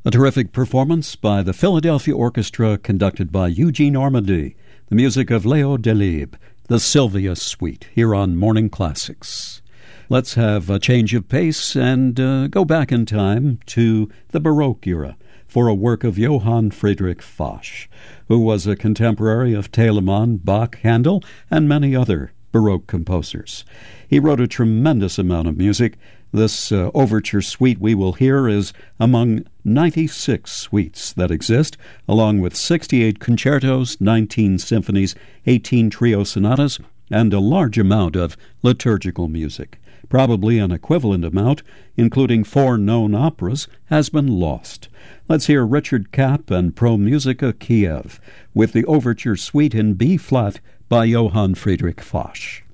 A terrific performance by the Philadelphia Orchestra conducted by Eugene Ormandy. The music of Leo Delibes, the Sylvia Suite, here on Morning Classics. Let's have a change of pace and go back in time to the Baroque era for a work of Johann Friedrich Foch, who was a contemporary of Telemann, Bach, Handel, and many other Baroque composers. He wrote a tremendous amount of music. This overture suite we will hear is among 96 suites that exist, along with 68 concertos, 19 symphonies, 18 trio sonatas, and a large amount of liturgical music. Probably an equivalent amount, including 4 known operas, has been lost. Let's hear Richard Kapp and Pro Musica Kiev with the overture suite in B-flat by Johann Friedrich Foch.